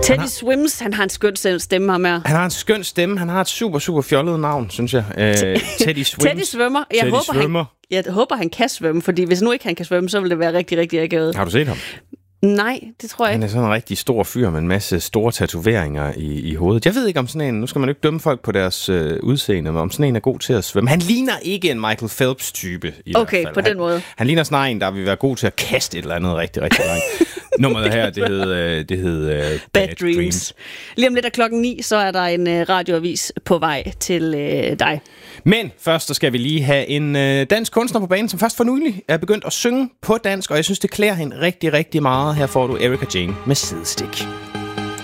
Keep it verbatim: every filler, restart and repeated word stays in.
Teddy han har, Swims, han har en skøn stemme, ham her. Han har en skøn stemme. Han har et super, super fjollet navn, synes jeg. Uh, Teddy Swims. Teddy svømmer. Jeg, Teddy håber, svømmer. Han, jeg håber, han kan svømme, fordi hvis nu ikke han kan svømme, så vil det være rigtig, rigtig akavet. Har du set ham? Nej, det tror jeg ikke. Han er sådan en rigtig stor fyr med en masse store tatoveringer i, i hovedet. Jeg ved ikke om sådan en, nu skal man jo ikke dømme folk på deres øh, udseende, men om sådan en er god til at svømme. Han ligner ikke en Michael Phelps-type i okay, hvert fald. på den han, måde. Han ligner snart en, der vil være god til at kaste et eller andet rigtig, rigtig langt. Nummeret her, det hed, øh, det hed øh, Bad, Bad Dreams. Dreams. Lige om lidt af klokken ni, så er der en øh, radioavis på vej til øh, dig. Men først så skal vi lige have en øh, dansk kunstner på banen, som først for nylig er begyndt at synge på dansk, og jeg synes, det klæder hende rigtig, rigtig meget. Her får du Erika Jane med Sidestik.